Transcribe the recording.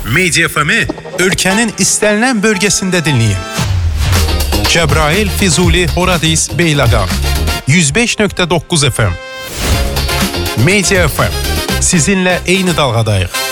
Media FM-i ölkənin istənilən bölgəsində dinləyin. Cəbrayıl, Füzuli, Horadiz, Beyləqan 105.9 FM. Media FM. Sizinlə eyni dalğadayıq.